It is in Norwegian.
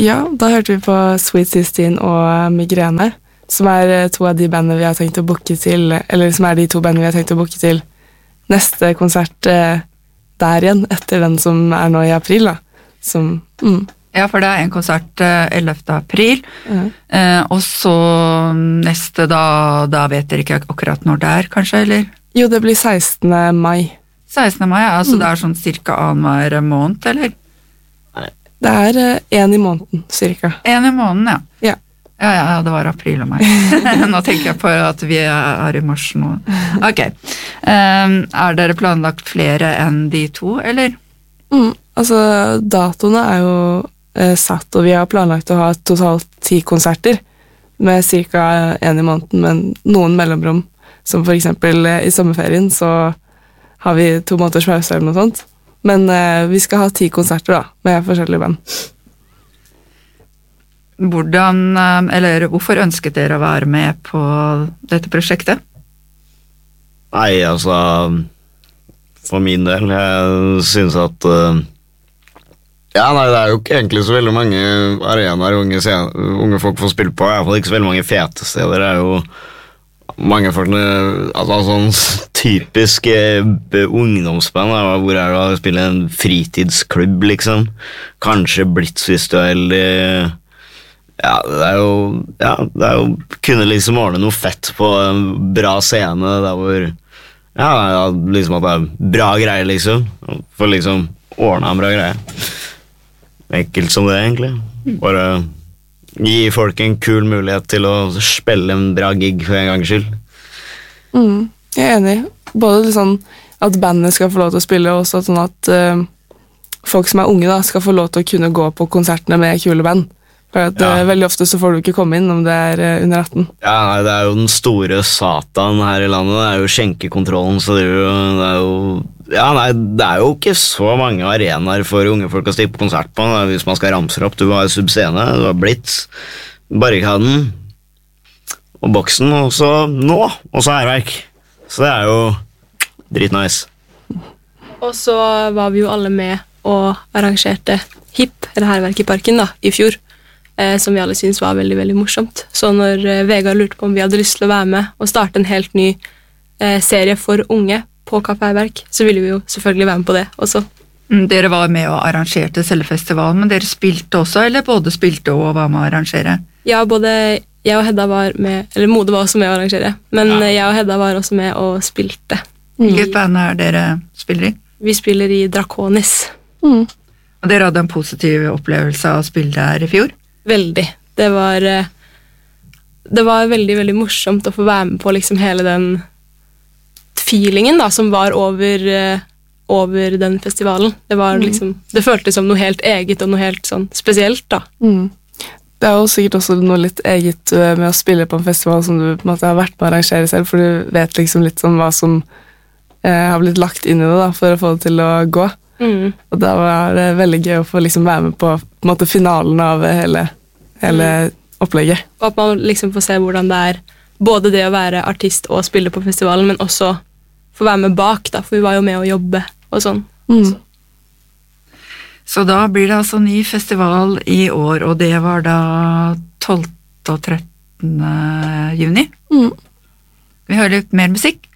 Ja, da hørte vi på Sweet 16 og Migrene, som to av de bandene vi har tenkt å booke til, eller som de to bandene vi har tenkt å booke til neste konsert der igjen, etter den som nå i april, da. Ja, for det en konsert 11. april, og så neste da vet dere ikke akkurat når det kanskje, eller? Jo, det blir 16. mai. 16. mai, altså det sånn cirka annenhver måned, eller? Det en i måneden, cirka. En i måneden, ja. Ja, det var april og mai. Nå tenker jeg på at vi i mars nå. Ok. Dere planlagt flere enn de to, eller? Altså, datoene jo satt, og vi har planlagt å ha totalt 10 konserter, med cirka en i måneden, men noen mellomrom, som for eksempel i sommerferien, så har vi 2 måneders pause eller noe sånt. Men vi skal ha 10 konserter da, med forskjellige band. Hvorfor ønsket dere å være med på dette prosjektet? Nei, altså, for min del, jeg synes at det jo ikke egentlig så veldig mange arenaer unge folk får spille på, i hvert fall ikke så veldig mange fete steder, det jo mange folk, altså sånn typisk ungdomsband, hvor det å spille en fritidsklubb, liksom. Kanskje Blitz hvis du heldig. Ja, det jo kunne liksom ordne noe fett på en bra scene, der hvor, liksom at det bra greier, liksom. For liksom ordne en bra greie. Enkelt som det, egentlig. Bare gi folk en kul mulighet til å spille en bra gig for en gangs skyld. Jeg enig. Både sånn at bandet skal få lov til å spille, og også sånn at folk som unge da, skal få lov til å kunne gå på konsertene med kule band. For at veldig ofte så får du ikke komme inn om det under 18. Ja, nei, det jo den store satan her i landet, det jo skjenkekontrollen, så det jo det jo ikke så mange arenaer for unge folk å stikke på konsert på, hvis man skal ramse opp. Du har Subscene, du har Blitz, Barrikaden og Boksen, og så nå, og så Hærverk. Så det jo dritnice. Og så var vi jo alle med og arrangerte HIP, eller Hærverk i Parken da, i fjor, som vi alle synes var veldig, veldig morsomt. Så når Vegard lurte på om vi hadde lyst til å være med og starte en helt ny serie for unge på Kaffe Hærverk, så ville vi jo selvfølgelig være med på det også. Dere var med og arrangerte selve festivalen, men dere spilte også, eller både spilte og var med å arrangere? Ja, både jeg og Hedda var med, eller Mode var også med å arrangere, men jeg og Hedda var også med og spilte. Hvilket band dere spiller i? Vi spiller i Draconis. Og dere hadde en positiv opplevelse av å spille der i fjor? Veldig. Det var veldig, veldig morsomt å få være med på liksom hele den feelingen da, som var over den festivalen. Det var liksom, det føltes som noe helt eget og noe helt sånn spesielt da. Det jo sikkert også noe litt eget med å spille på en festival som du på en måte har vært med å arrangere selv, for du vet liksom litt om hva som har blitt lagt inn i det da, for å få det til å gå. Og da var det veldig gøy å få liksom være med på en måte finalen av hele opplegget. Og at man liksom får se hvordan det både det å være artist og spille på festivalen, men også få være med bak da, for vi var jo med å jobbe og sånn. Så da blir det altså ny festival i år, og det var da 12. og 13. juni. Vi hører litt mer musikk.